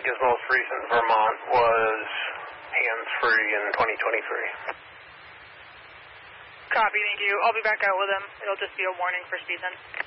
his most recent Vermont was hands-free in 2023. Copy, thank you. I'll be back out with him. It'll just be a warning for speed then.